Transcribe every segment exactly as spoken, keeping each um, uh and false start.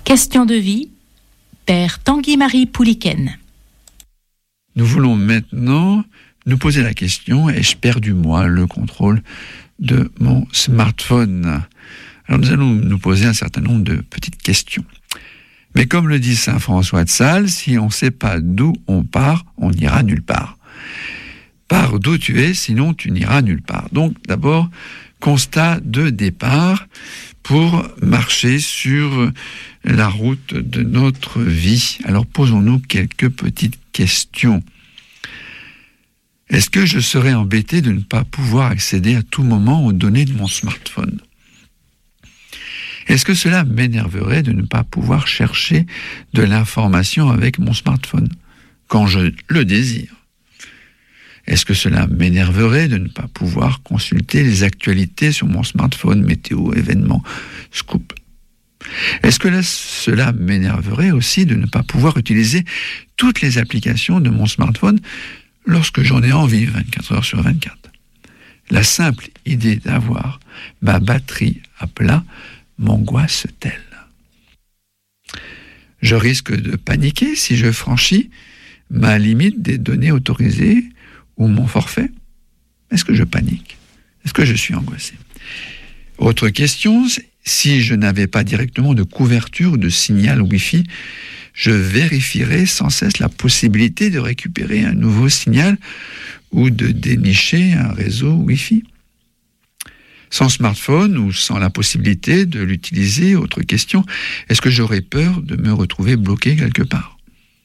Question de vie, Père Tanguy-Marie Pouliken. Nous voulons maintenant nous poser la question, ai-je perdu moi le contrôle de mon smartphone ? Alors nous allons nous poser un certain nombre de petites questions. Mais comme le dit saint François de Sales, si on ne sait pas d'où on part, on n'ira nulle part. Pars d'où tu es, sinon tu n'iras nulle part. Donc d'abord, constat de départ pour marcher sur la route de notre vie. Alors posons-nous quelques petites questions. Est-ce que je serais embêté de ne pas pouvoir accéder à tout moment aux données de mon smartphone ? Est-ce que cela m'énerverait de ne pas pouvoir chercher de l'information avec mon smartphone quand je le désire ? Est-ce que cela m'énerverait de ne pas pouvoir consulter les actualités sur mon smartphone, météo, événements, scoop ? Est-ce que là, cela m'énerverait aussi de ne pas pouvoir utiliser toutes les applications de mon smartphone lorsque j'en ai envie, vingt-quatre heures sur vingt-quatre ? La simple idée d'avoir ma batterie à plat m'angoisse-t-elle ? Je risque de paniquer si je franchis ma limite des données autorisées ou mon forfait ? Est-ce que je panique ? Est-ce que je suis angoissé ? Autre question, si je n'avais pas directement de couverture ou de signal Wi-Fi, je vérifierais sans cesse la possibilité de récupérer un nouveau signal ou de dénicher un réseau Wi-Fi. Sans smartphone ou sans la possibilité de l'utiliser, autre question, est-ce que j'aurais peur de me retrouver bloqué quelque part ?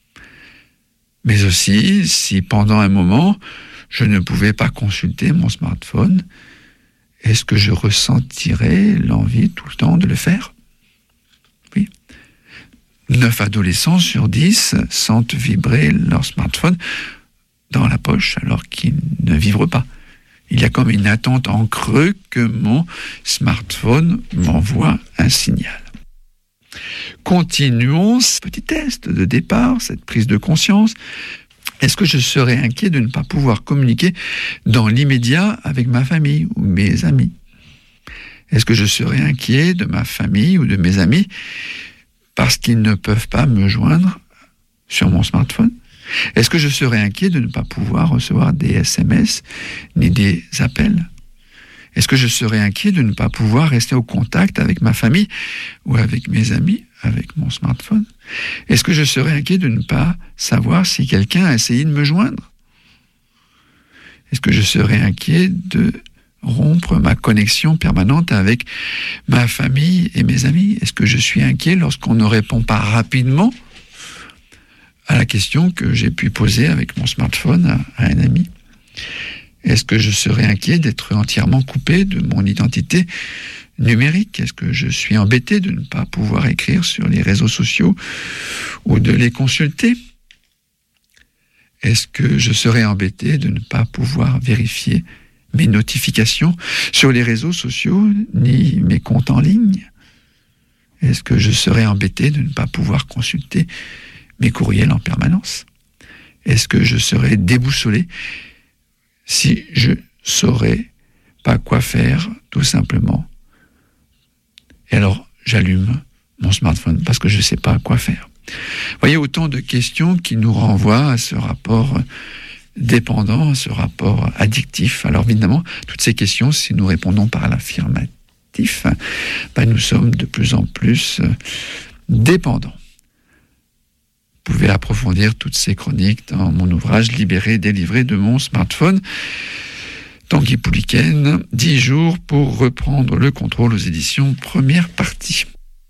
Mais aussi, si pendant un moment, je ne pouvais pas consulter mon smartphone, est-ce que je ressentirais l'envie tout le temps de le faire ? Oui. neuf adolescents sur dix sentent vibrer leur smartphone dans la poche alors qu'ils ne vibrent pas. Il y a comme une attente en creux que mon smartphone m'envoie un signal. Continuons ce petit test de départ, cette prise de conscience. Est-ce que je serais inquiet de ne pas pouvoir communiquer dans l'immédiat avec ma famille ou mes amis ? Est-ce que je serais inquiet de ma famille ou de mes amis parce qu'ils ne peuvent pas me joindre sur mon smartphone ? Est-ce que je serais inquiet de ne pas pouvoir recevoir des S M S ni des appels ? Est-ce que je serais inquiet de ne pas pouvoir rester au contact avec ma famille ou avec mes amis avec mon smartphone ? Est-ce que je serais inquiet de ne pas savoir si quelqu'un a essayé de me joindre ? Est-ce que je serais inquiet de rompre ma connexion permanente avec ma famille et mes amis ? Est-ce que je suis inquiet lorsqu'on ne répond pas rapidement à la question que j'ai pu poser avec mon smartphone à, à un ami ? Est-ce que je serais inquiet d'être entièrement coupé de mon identité numérique ? Est-ce que je suis embêté de ne pas pouvoir écrire sur les réseaux sociaux ou de les consulter ? Est-ce que je serais embêté de ne pas pouvoir vérifier mes notifications sur les réseaux sociaux ni mes comptes en ligne ? Est-ce que je serais embêté de ne pas pouvoir consulter mes courriels en permanence ? Est-ce que je serais déboussolé si je saurais pas quoi faire, tout simplement ? Et alors, j'allume mon smartphone parce que je ne sais pas quoi faire. Vous voyez, autant de questions qui nous renvoient à ce rapport dépendant, à ce rapport addictif. Alors évidemment, toutes ces questions, si nous répondons par l'affirmatif, ben nous sommes de plus en plus dépendants. Vous pouvez approfondir toutes ces chroniques dans mon ouvrage « Libéré, délivré de mon smartphone ». Tanguy Pouliken, dix jours pour reprendre le contrôle aux éditions première partie.